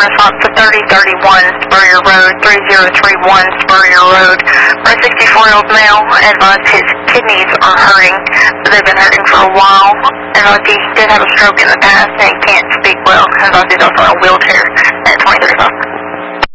response to 3031 Spurrier Road, 3031 Spurrier Road, where a 64-year-old male advised his kidneys are hurting. They've been hurting for a while. Advised he did have a stroke in the past and he can't speak well. Advised he's also in a wheelchair.